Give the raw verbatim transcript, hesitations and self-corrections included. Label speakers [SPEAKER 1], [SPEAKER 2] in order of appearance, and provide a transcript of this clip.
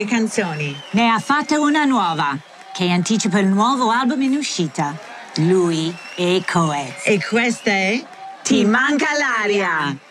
[SPEAKER 1] Le canzoni.
[SPEAKER 2] Ne ha fatta una nuova, che anticipa il nuovo album in uscita. Lui e Coez.
[SPEAKER 1] E questa è
[SPEAKER 2] Ti manca l'aria.